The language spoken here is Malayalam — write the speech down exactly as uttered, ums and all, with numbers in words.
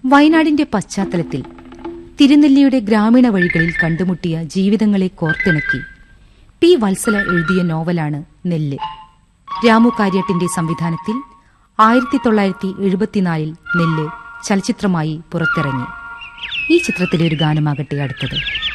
വയനാടിന്റെ പശ്ചാത്തലത്തിൽ തിരുനെല്ലിയുടെ ഗ്രാമീണ വഴികളിൽ കണ്ടുമുട്ടിയ ജീവിതങ്ങളെ കോർത്തിണക്കി പി വത്സല എഴുതിയ നോവലാണ് നെല്ല്. രാമു കാര്യട്ടിന്റെ സംവിധാനത്തിൽ ആയിരത്തി തൊള്ളായിരത്തി എഴുപത്തിനാലിൽ നെല്ല് ചലച്ചിത്രമായി പുറത്തിറങ്ങി. ഈ ചിത്രത്തിലെ ഒരു ഗാനമാകട്ടെ അടുത്തത്.